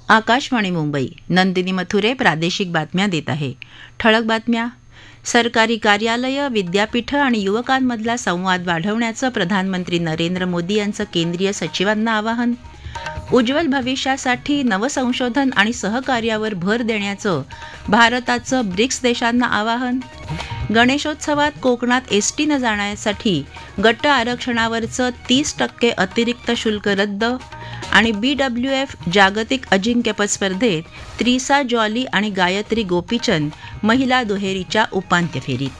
आकाशवाणी मुंबई. नंदिनी मथुरे प्रादेशिक बातम्या देत आहे. ठळक बातम्या. सरकारी कार्यालयं, विद्यापीठं आणि युवकांमधला संवाद वाढवण्याचं प्रधानमंत्री नरेंद्र मोदी यांचं केंद्रीय सचिवांना आवाहन. उज्ज्वल भविष्यासाठी नवसंशोधन आणि सहकार्यावर भर देण्याचं भारताचं ब्रिक्स देशांना आवाहन. गणेशोत्सवात कोकणात एसटीनं जाण्यासाठी गट आरक्षणावरचं 30% अतिरिक्त शुल्क रद्द. आणि BWF जागतिक अजिंक्यपद स्पर्धेत त्रिसा जॉली आणि गायत्री गोपीचंद महिला दुहेरीच्या उपांत्य फेरीत.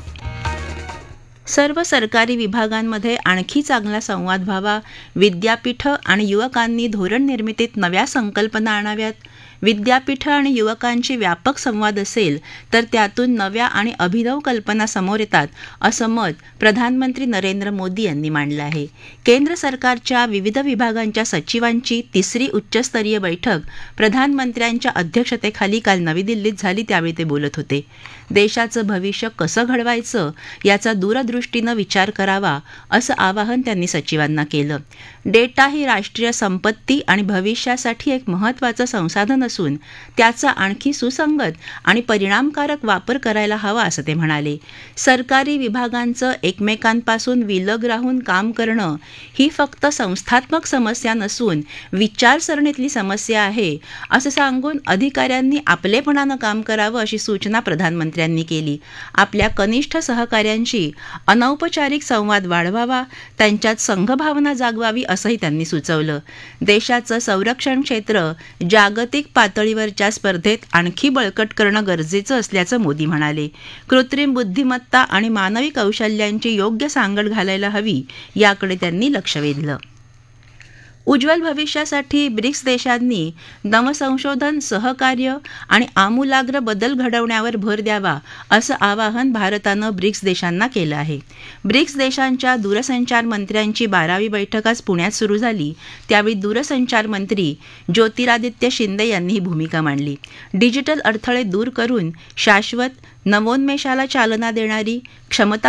सर्व सरकारी विभागांमध्ये आणखी चांगला संवाद व्हावा. विद्यापीठं आणि युवकांनी धोरण निर्मितीत नव्या संकल्पना आणाव्यात. विद्यापीठं आणि युवकांची व्यापक संवाद असेल तर त्यातून नव्या आणि अभिनव कल्पना समोर येतात, असं मत प्रधानमंत्री नरेंद्र मोदी यांनी मांडलं आहे. केंद्र सरकारच्या विविध विभागांच्या सचिवांची तिसरी उच्चस्तरीय बैठक प्रधानमंत्र्यांच्या अध्यक्षतेखाली काल नवी दिल्लीत झाली, त्यावेळी ते बोलत होते. देशाचं भविष्य कसं घडवायचं याचा दूरदृष्टीनं विचार करावा, असं आवाहन त्यांनी सचिवांना केलं. डेटा ही राष्ट्रीय संपत्ती आणि भविष्यासाठी एक महत्त्वाचं संसाधन असून त्याचा आणखी सुसंगत आणि परिणामकारक वापर करायला हवा, असं ते म्हणाले. सरकारी विभागांचं एकमेकांपासून विलग राहून काम करणं ही फक्त संस्थात्मक समस्या नसून विचारसरणीतली समस्या आहे, असं सांगून अधिकाऱ्यांनी आपलेपणानं काम करावं, अशी सूचना प्रधानमंत्र्यांनी केली. आपल्या कनिष्ठ सहकाऱ्यांशी अनौपचारिक संवाद वाढवावा, त्यांच्यात संघभावना जागवावी, असंही त्यांनी सुचवलं. देशाचं संरक्षण क्षेत्र जागतिक पातळीवरच्या स्पर्धेत आणखी बळकट करणं गरजेचं असल्याचं मोदी म्हणाले. कृत्रिम बुद्धिमत्ता आणि मानवी कौशल्यांची योग्य सांगड घालायला हवी, याकडे त्यांनी लक्ष वेधलं. उज्ज्वल भविष्यासाठी ब्रिक्स देशांनी नवसंशोधन, सहकार्य आणि आमूलाग्र बदल घडवण्यावर भर द्यावा, असं आवाहन भारतानं ब्रिक्स देशांना केलं आहे. ब्रिक्स देशांच्या दूरसंचार मंत्र्यांची 12वी बैठक आज पुण्यात सुरू झाली, त्यावेळी दूरसंचार मंत्री ज्योतिरादित्य शिंदे यांनी ही भूमिका मांडली. डिजिटल अडथळे दूर करून शाश्वत नवोन्मेषाला चालना देणारी, क्षमता